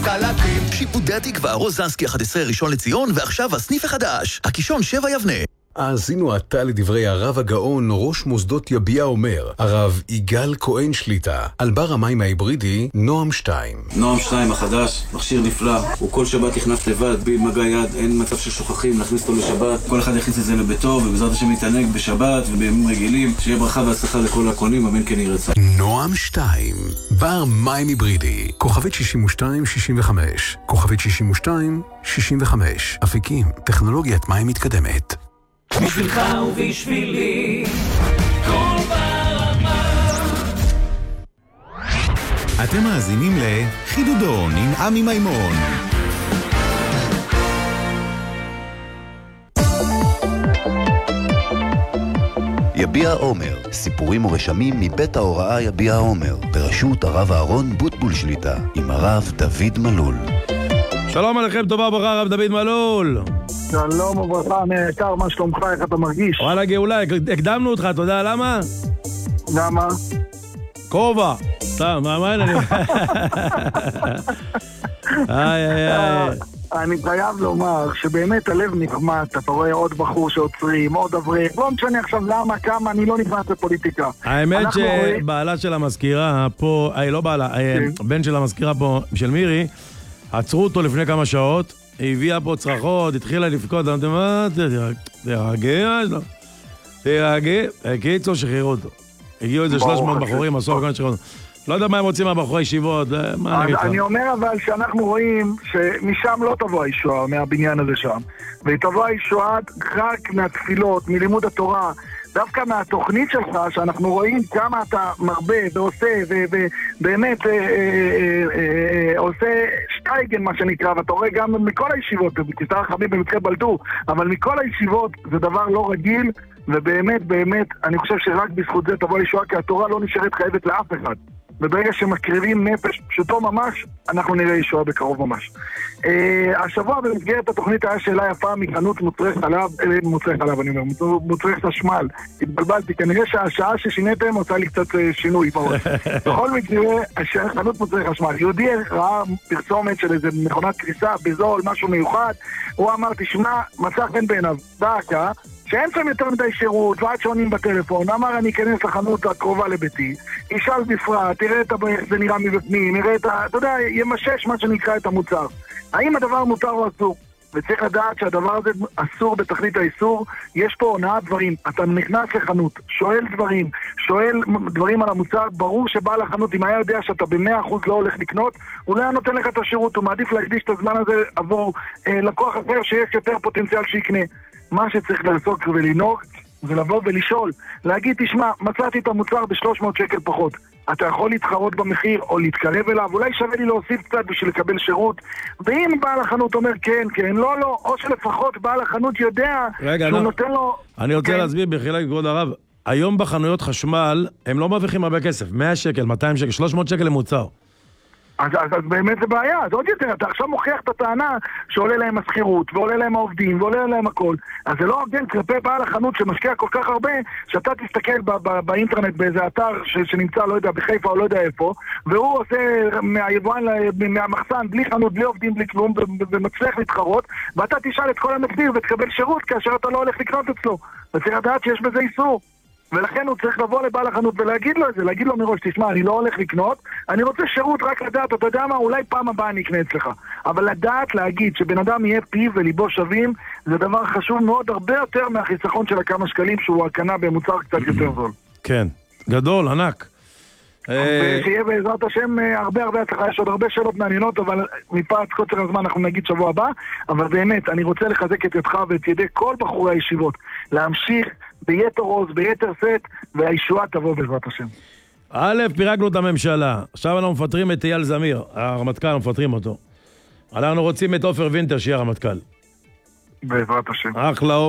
קלקים. שיפודי התקווה, רוזנסקי 11 ראשון לציון, ועכשיו הסניף החדש, הקישון 7 יבנה. האזינו עתה לדברי הרב הגאון, ראש מוסדות יביע אומר, הרב יגאל כהן שליטה, על בר המים ההיברידי, נועם 2. נועם 2 החדש, מכשיר נפלא, הוא כל שבת נכנס לבד, בלי מגע יד, אין מצב ששוכחים, להכניס אותו לשבת, כל אחד יכניס את זה לביתו, ובעזרת השם יתענג בשבת ובימים רגילים, שיהיה ברכה והצלחה לכל הקונים, אמן כן יהי רצון. נועם 2, בר מים היברידי, כוכבית 6265, כוכבית 6265, אפיקים, טכנולוגיית מים מתקדמת. בשבילך ובשבילי כל ברמה. אתם מאזינים לחידודון עם עמי מימון. יביע עומר, סיפורים ורשמים מבית ההוראה יביע עומר, בראשות הרב אהרון בוטבול שליטה, עם הרב דוד מלול. שלום עליכם, טובה וברכה, הרב דוד מלול. שלום וברכה, נעתר, מה שלומך, איך אתה מרגיש? וואלה גאולה, הקדמנו אותך, אתה יודע למה? למה? כובע. סתם, מה אין אני? אני חייב לומר שבאמת הלב נחמד, אתה רואה עוד בחור שעוצרים, עוד אברך, לא משנה עכשיו למה, כמה, אני לא נכנס לפוליטיקה. האמת שבעלה של המזכירה פה, לא בעלה, בן של המזכירה פה, של מירי, עצרו אותו לפני כמה שעות, היא הביאה פה צרחות, התחילה לפקוד, אמרתי, מה, תרגע, קיצור שחררו אותו. הגיעו איזה 300 בחורים, עשו כל שחררו אותו. לא יודע מה הם רוצים מהבחורי ישיבות, מה אני אגיד לך? אני אומר אבל שאנחנו רואים שמשם לא תבוא הישועה, מהבניין הזה שם. ותבוא הישועה רק מהתפילות, מלימוד התורה, דווקא מהתוכנית שלך, שאנחנו רואים כמה אתה מרבה ועושה, ובאמת עושה שטייגן מה שנקרא, ואתה רואה גם מכל הישיבות, כסתר חביב במקרה בלדו, אבל מכל הישיבות זה דבר לא רגיל, ובאמת, באמת, אני חושב שרק בזכות זה תבוא הישועה, כי התורה לא נשארת חייבת לאף אחד. וברגע שמקריבים נפש פשוטו ממש, אנחנו נראה ישועה בקרוב ממש. השבוע במסגרת התוכנית היה שאלה יפה מחנות מוצרי חלב, אני אומר, מוצרי חשמל. התבלבלתי, כנראה שהשעה ששיניתם עושה לי קצת שינוי בראש. בכל מקרה, חנות מוצרי חשמל. יהודי ראה פרסומת של איזה מכונת קריסה, בזול, משהו מיוחד. הוא אמר, תשמע, מצא חן בעיניו, דאקה, שאין שם יותר מדי שירות, ועד שעונים בטלפון, אמר אני אכנס לחנות הקרובה לביתי, ישאל בפרט, תראה איך זה נראה מבפנים, נראה אתה יודע, ימשש מה שנקרא את המוצר. האם הדבר מותר או אסור? וצריך לדעת שהדבר הזה אסור בתכלית האיסור, יש פה הונאת דברים, אתה נכנס לחנות, שואל דברים על המוצר, ברור שבעל החנות, אם היה יודע שאתה ב100% לא הולך לקנות, הוא לא היה נותן לך את השירות, הוא מעדיף להקדיש את הזמן הזה עבור לקוח אחר שיש יותר פוטנציאל שיקנה. מה שצריך לעשות ולנהוג זה לבוא ולשאול, להגיד, תשמע, מצאתי את המוצר ב300 שקל פחות, אתה יכול להתחרות במחיר או להתקרב אליו, אולי שווה לי להוסיף קצת בשביל לקבל שירות, ואם בעל החנות אומר כן, כן, לא, לא, או שלפחות בעל החנות יודע שהוא נותן לו... אני רוצה להסביר בחילה כבוד הרב, היום בחנויות חשמל הם לא מרוויחים הרבה כסף, 100 שקל, 200 שקל, 300 שקל למוצר. אז באמת זה בעיה, אז עוד יותר, אתה עכשיו מוכיח את הטענה שעולה להם השכירות, ועולה להם העובדים, ועולה להם הכל. אז זה לא הוגן כלפי בעל החנות שמשקיע כל כך הרבה, שאתה תסתכל באינטרנט באיזה אתר שנמצא, לא יודע, בחיפה או לא יודע איפה, והוא עושה מהיבואן, מהמחסן, בלי חנות, בלי עובדים, בלי כלום, ומצליח להתחרות, ואתה תשאל את כל המחיר ותקבל שירות כאשר אתה לא הולך לקנות אצלו. וצריך לדעת שיש בזה איסור. ולכן הוא צריך לבוא לבעל החנות ולהגיד לו את זה, להגיד לו מראש, תשמע, אני לא הולך לקנות, אני רוצה שירות רק לדעת, אתה יודע מה, אולי פעם הבאה אני אקנה אצלך. אבל לדעת להגיד שבן אדם יהיה פיו וליבו שווים, זה דבר חשוב מאוד, הרבה יותר מהחיסכון של הכמה שקלים שהוא הקנה במוצר קצת יותר זול. כן, גדול, ענק. ושיהיה בעזרת השם הרבה הצלחה, יש עוד הרבה שאלות מעניינות, אבל מפאת קוצר הזמן אנחנו נגיד שבוע הבא, אבל באמת, אני רוצה לחזק את ידך ואת ידי כל בחורי הישיבות, להמשיך ביתר עוז, ביתר סט, והישועה תבוא בעזרת השם. פירקנו את הממשלה, עכשיו אנחנו מפטרים את אייל זמיר, הרמטכ"ל, אנחנו מפטרים אותו. אנחנו רוצים את עופר וינטר שיהיה הרמטכ"ל. בעזרת השם. אחלה.